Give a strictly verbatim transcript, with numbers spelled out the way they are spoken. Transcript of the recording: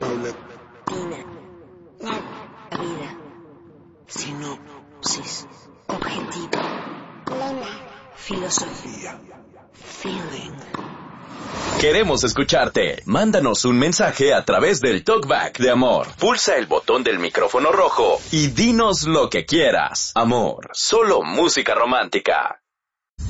Tina. La vida. Sinopsis. Objetivo. Lema. Filosofía. Feeling. Queremos escucharte. Mándanos un mensaje a través del Talkback de Amor. Pulsa el botón del micrófono rojo y dinos lo que quieras. Amor, solo música romántica.